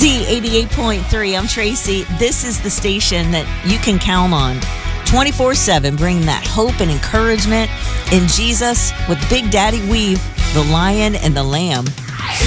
Z88.3. I'm Tracy. This is the station that you can count on 24/7, bringing that hope and encouragement in Jesus with Big Daddy Weave, the Lion and the Lamb.